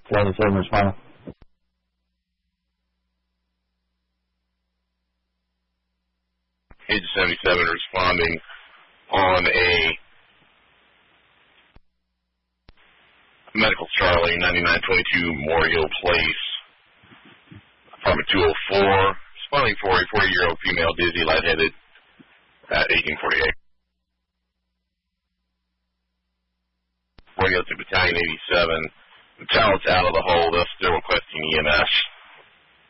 Flight 7 responding. Page 77 responding on a Medical Charlie, 9922 Memorial Place, apartment 204, responding for a 40-year-old female dizzy, lightheaded at 1848. Going up to Battalion 87. The talent's out of the hole. They're still requesting EMS.